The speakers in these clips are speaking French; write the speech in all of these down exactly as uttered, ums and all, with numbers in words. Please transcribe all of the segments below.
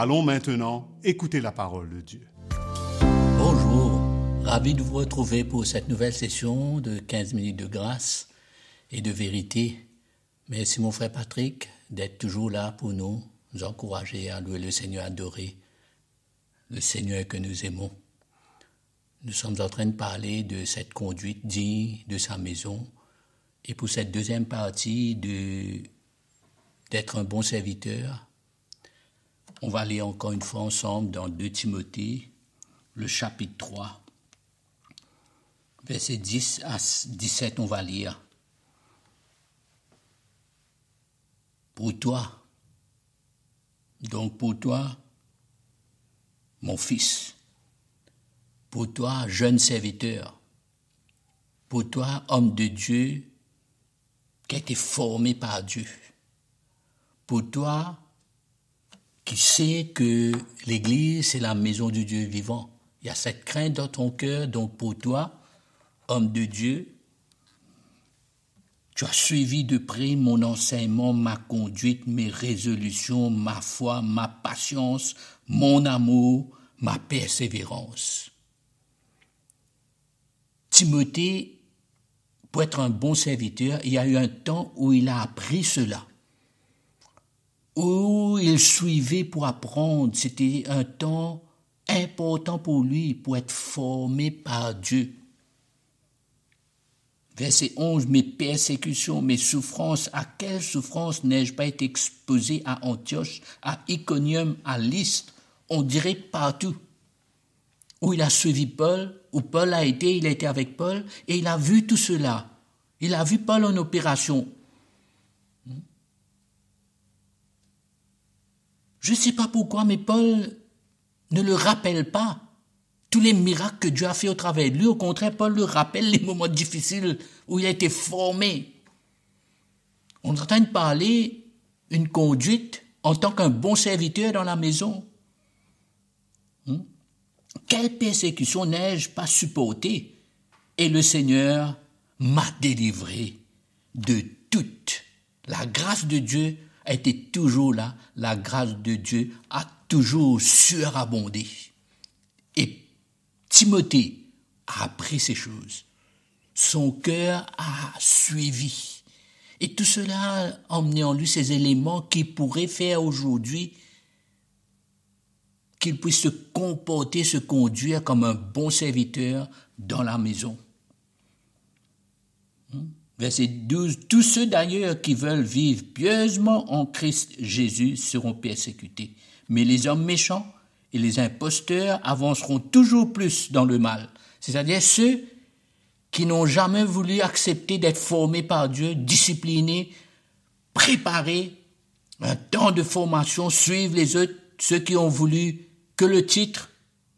Allons maintenant écouter la parole de Dieu. Bonjour, ravi de vous retrouver pour cette nouvelle session de quinze minutes de grâce et de vérité. Merci mon frère Patrick d'être toujours là pour nous, nous encourager à louer le Seigneur, adorer le Seigneur que nous aimons. Nous sommes en train de parler de cette conduite digne de sa maison et pour cette deuxième partie de, d'être un bon serviteur, on va lire encore une fois ensemble dans deux Timothée, le chapitre trois, versets dix à dix-sept, on va lire. Pour toi, donc pour toi, mon fils, pour toi, jeune serviteur, pour toi, homme de Dieu, qui a été formé par Dieu, pour toi, qui sait que l'Église, c'est la maison du Dieu vivant. Il y a cette crainte dans ton cœur, donc pour toi, homme de Dieu, tu as suivi de près mon enseignement, ma conduite, mes résolutions, ma foi, ma patience, mon amour, ma persévérance. Timothée, pour être un bon serviteur, il y a eu un temps où il a appris cela. Où il suivait pour apprendre, c'était un temps important pour lui, pour être formé par Dieu. Verset onze, mes persécutions, mes souffrances, à quelles souffrances n'ai-je pas été exposé à Antioche, à Iconium, à Lystre, on dirait partout. Où il a suivi Paul, où Paul a été, il a été avec Paul, et il a vu tout cela. Il a vu Paul en opération. Je ne sais pas pourquoi, mais Paul ne le rappelle pas. Tous les miracles que Dieu a fait au travers de lui, au contraire, Paul le rappelle les moments difficiles où il a été formé. On est en train de parler une conduite en tant qu'un bon serviteur dans la maison. Hum? Quelle persécution n'ai-je pas supportée? Et le Seigneur m'a délivré de toutes. La grâce de Dieu a été toujours là, la grâce de Dieu a toujours surabondé. Et Timothée a appris ces choses. Son cœur a suivi. Et tout cela a emmené en lui ces éléments qui pourraient faire aujourd'hui qu'il puisse se comporter, se conduire comme un bon serviteur dans la maison. Verset douze, tous ceux d'ailleurs qui veulent vivre pieusement en Christ Jésus seront persécutés. Mais les hommes méchants et les imposteurs avanceront toujours plus dans le mal. C'est-à-dire ceux qui n'ont jamais voulu accepter d'être formés par Dieu, disciplinés, préparés, un temps de formation, suivre les autres, ceux qui ont voulu que le titre.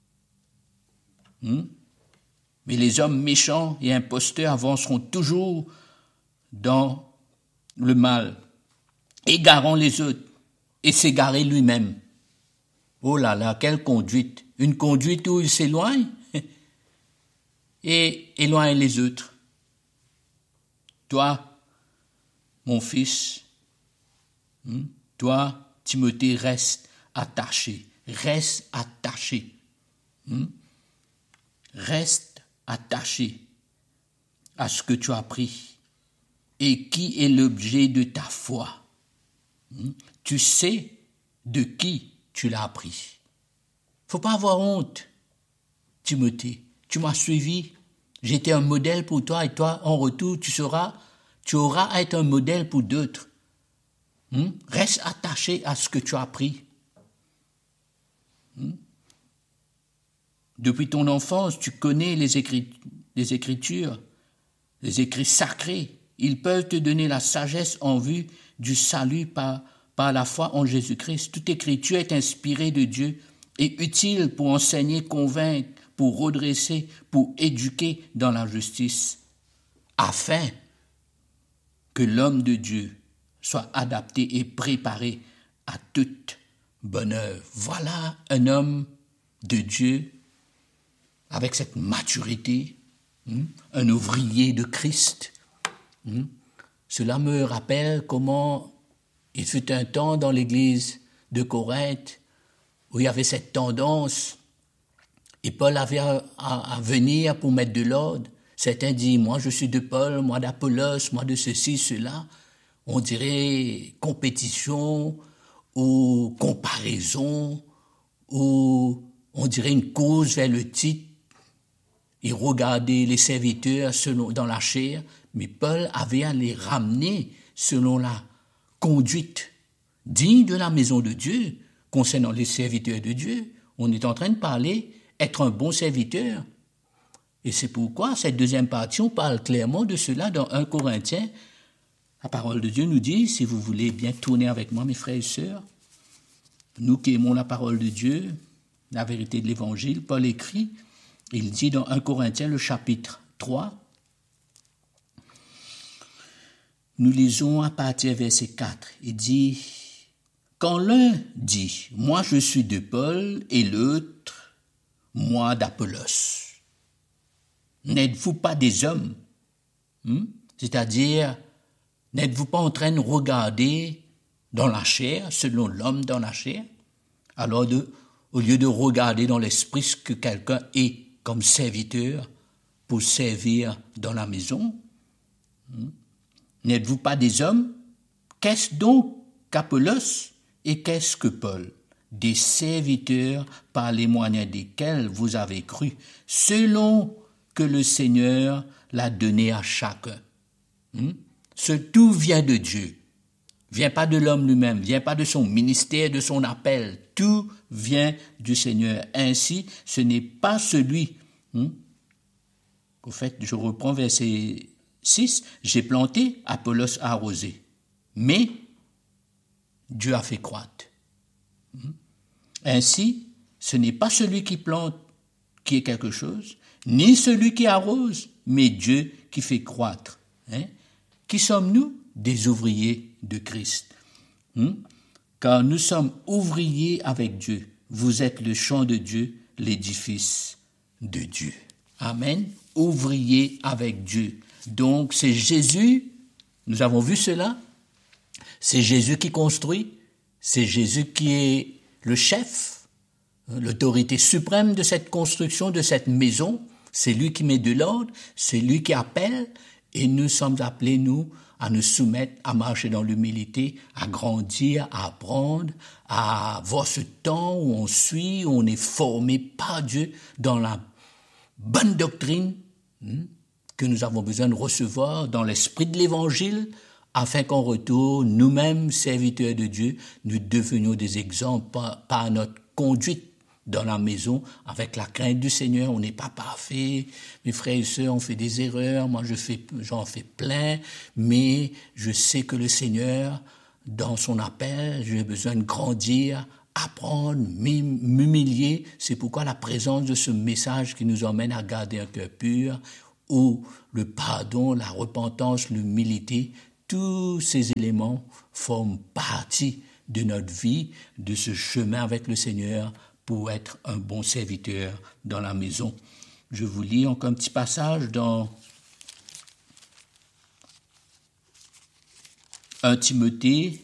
Hmm? Mais les hommes méchants et imposteurs avanceront toujours dans le mal, égarant les autres et s'égarer lui-même. Oh là là, quelle conduite! Une conduite où il s'éloigne et éloigne les autres. Toi, mon fils, hmm, toi, Timothée, reste attaché, reste attaché, hmm, reste attaché à ce que tu as appris. Et qui est l'objet de ta foi? Tu sais de qui tu l'as appris. Faut pas avoir honte, Timothée. Tu m'as suivi, j'étais un modèle pour toi et toi, en retour, tu seras, tu auras à être un modèle pour d'autres. Hum? Reste attaché à ce que tu as appris. Hum? Depuis ton enfance, tu connais les, écrit- les Écritures, les écrits sacrés. Ils peuvent te donner la sagesse en vue du salut par, par la foi en Jésus-Christ. Toute écriture est inspirée de Dieu et utile pour enseigner, convaincre, pour redresser, pour éduquer dans la justice, afin que l'homme de Dieu soit adapté et préparé à toute bonne œuvre. Voilà un homme de Dieu avec cette maturité, un ouvrier de Christ. Hmm. Cela me rappelle comment il fut un temps dans l'église de Corinthe où il y avait cette tendance, et Paul avait à, à, à venir pour mettre de l'ordre. Certains disent, moi je suis de Paul, moi d'Apollos, moi de ceci, cela. On dirait compétition ou comparaison, ou on dirait une cause vers le titre. Il regardait les serviteurs selon, dans la chair, mais Paul avait à les ramener selon la conduite digne de la maison de Dieu. Concernant les serviteurs de Dieu, on est en train de parler être un bon serviteur. Et c'est pourquoi cette deuxième partie, on parle clairement de cela dans un Corinthiens. La parole de Dieu nous dit, si vous voulez bien tourner avec moi, mes frères et sœurs, nous qui aimons la parole de Dieu, la vérité de l'Évangile, Paul écrit, il dit dans un Corinthiens, le chapitre trois, nous lisons à partir du verset quatre, il dit, « Quand l'un dit, moi je suis de Paul, et l'autre, moi d'Apollos, n'êtes-vous pas des hommes hmm? C'est-à-dire, n'êtes-vous pas en train de regarder dans la chair, selon l'homme dans la chair, alors de, au lieu de regarder dans l'esprit ce que quelqu'un est comme serviteur pour servir dans la maison, hmm? N'êtes-vous pas des hommes? Qu'est-ce donc qu'Apollos et qu'est-ce que Paul? Des serviteurs par les moyens desquels vous avez cru, selon que le Seigneur l'a donné à chacun. Hmm? Ce tout vient de Dieu. Vient pas de l'homme lui-même, vient pas de son ministère, de son appel. Tout vient du Seigneur. Ainsi, ce n'est pas celui... Hmm? Au fait, je reprends verset six. J'ai planté, Apollos a arrosé. Mais Dieu a fait croître. Hmm? Ainsi, ce n'est pas celui qui plante qui est quelque chose, ni celui qui arrose, mais Dieu qui fait croître. Hein? Qui sommes-nous? Des ouvriers de Christ. Hmm? Car nous sommes ouvriers avec Dieu. Vous êtes le champ de Dieu, l'édifice de Dieu. Amen. Ouvriers avec Dieu. Donc c'est Jésus, nous avons vu cela, c'est Jésus qui construit, c'est Jésus qui est le chef, l'autorité suprême de cette construction, de cette maison. C'est lui qui met de l'ordre, c'est lui qui appelle, et nous sommes appelés, nous, à nous soumettre, à marcher dans l'humilité, à grandir, à apprendre, à avoir ce temps où on suit, où on est formé par Dieu dans la bonne doctrine hmm, que nous avons besoin de recevoir dans l'esprit de l'Évangile, afin qu'en retour, nous-mêmes, serviteurs de Dieu, nous devenions des exemples par, par notre conduite dans la maison, avec la crainte du Seigneur. On n'est pas parfait. Mes frères et sœurs, on fait des erreurs. Moi, je fais, j'en fais plein. Mais je sais que le Seigneur, dans son appel, j'ai besoin de grandir, apprendre, m'humilier. C'est pourquoi la présence de ce message qui nous emmène à garder un cœur pur, où le pardon, la repentance, l'humilité, tous ces éléments forment partie de notre vie, de ce chemin avec le Seigneur, pour être un bon serviteur dans la maison. Je vous lis encore un petit passage dans un Timothée,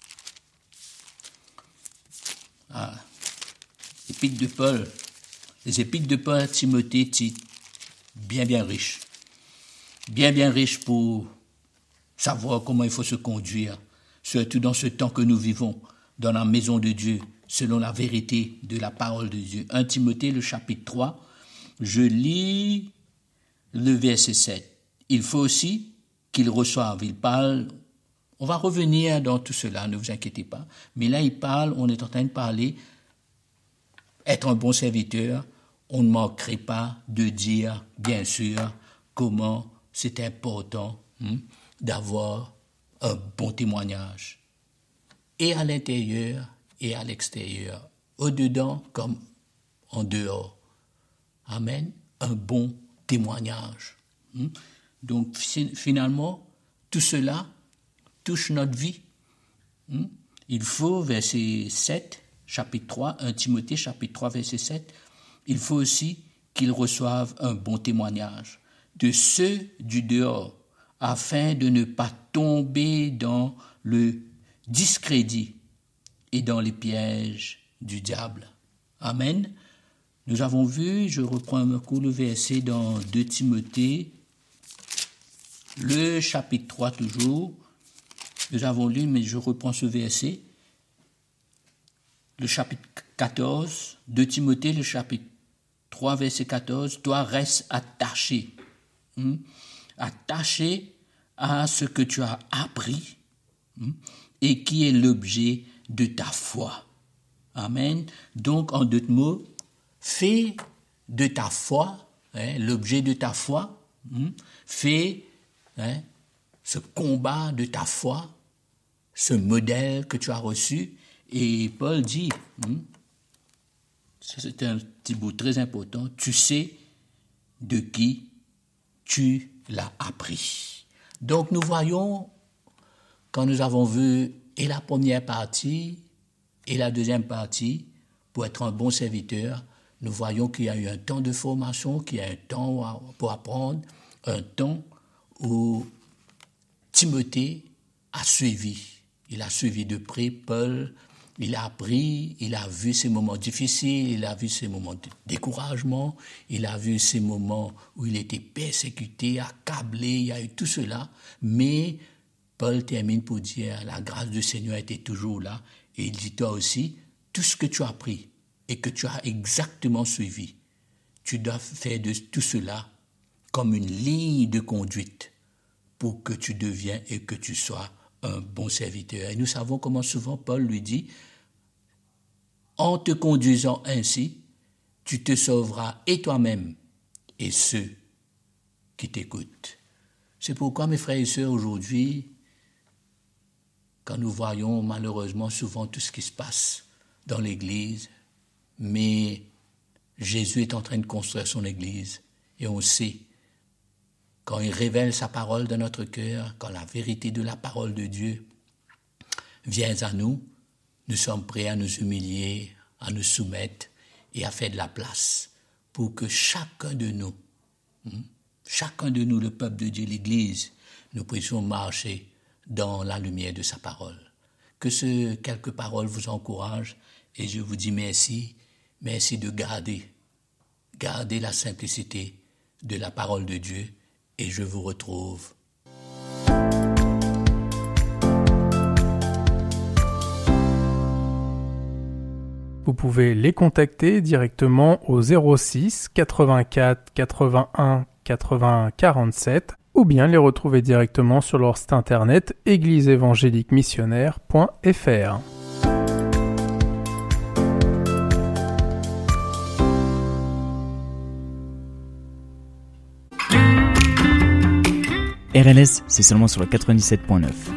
ah, épître de Paul, les épîtres de Paul à Timothée, Tite, bien bien riches, bien bien riches pour savoir comment il faut se conduire, surtout dans ce temps que nous vivons, dans la maison de Dieu, selon la vérité de la parole de Dieu. un Timothée, le chapitre trois, je lis le verset sept. Il faut aussi qu'il reçoive, il parle, on va revenir dans tout cela, ne vous inquiétez pas, mais là il parle, on est en train de parler, être un bon serviteur, on ne manquerait pas de dire, bien sûr, comment c'est important hein, d'avoir un bon témoignage, et à l'intérieur, et à l'extérieur, au-dedans comme en dehors. Amen. Un bon témoignage. Donc finalement, tout cela touche notre vie. Il faut, verset sept, chapitre trois, un Timothée, chapitre trois, verset sept, il faut aussi qu'ils reçoivent un bon témoignage de ceux du dehors, afin de ne pas tomber dans le discrédit et dans les pièges du diable. Amen. Nous avons vu, je reprends un coup le verset dans deux Timothée, le chapitre trois toujours. Nous avons lu, mais je reprends ce verset. Le chapitre quatorze, deux Timothée, le chapitre trois, verset quatorze. Toi, reste attaché. Hmm? Attaché à ce que tu as appris hmm? et qui est l'objet de ta foi. Amen. Donc, en d'autres mots, fais de ta foi, hein, l'objet de ta foi, hein, fais hein, ce combat de ta foi, ce modèle que tu as reçu. Et Paul dit, hein, c'est un petit bout très important, tu sais de qui tu l'as appris. Donc nous voyons, quand nous avons vu et la première partie et la deuxième partie, pour être un bon serviteur, nous voyons qu'il y a eu un temps de formation, qu'il y a un temps pour apprendre, un temps où Timothée a suivi. Il a suivi de près Paul, il a appris, il a vu ces moments difficiles, il a vu ces moments de découragement, il a vu ces moments où il était persécuté, accablé, il y a eu tout cela. Mais Paul termine pour dire, la grâce du Seigneur était toujours là. Et il dit, toi aussi, tout ce que tu as appris et que tu as exactement suivi, tu dois faire de tout cela comme une ligne de conduite pour que tu deviennes et que tu sois un bon serviteur. Et nous savons comment souvent Paul lui dit, en te conduisant ainsi, tu te sauveras et toi-même et ceux qui t'écoutent. C'est pourquoi, mes frères et sœurs, aujourd'hui, quand nous voyons malheureusement souvent tout ce qui se passe dans l'Église, mais Jésus est en train de construire son Église et on sait, quand il révèle sa parole dans notre cœur, quand la vérité de la parole de Dieu vient à nous, nous sommes prêts à nous humilier, à nous soumettre et à faire de la place pour que chacun de nous, chacun de nous, le peuple de Dieu, l'Église, nous puissions marcher dans la lumière de sa parole. Que ces quelques paroles vous encouragent et je vous dis merci, merci de garder, garder la simplicité de la parole de Dieu et je vous retrouve. Vous pouvez les contacter directement au zéro six quatre-vingt-quatre quatre-vingt-un quatre-vingts quarante-sept ou bien les retrouver directement sur leur site internet église évangélique missionnaire point f r. R L S, c'est seulement sur le quatre-vingt-dix-sept point neuf.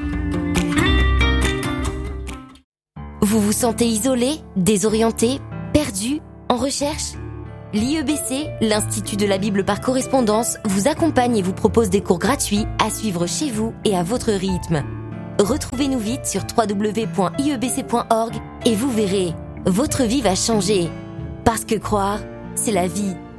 Vous vous sentez isolé, désorienté, perdu, en recherche ? L'I E B C, l'Institut de la Bible par correspondance, vous accompagne et vous propose des cours gratuits à suivre chez vous et à votre rythme. Retrouvez-nous vite sur w w w point i e b c point org et vous verrez, votre vie va changer. Parce que croire, c'est la vie.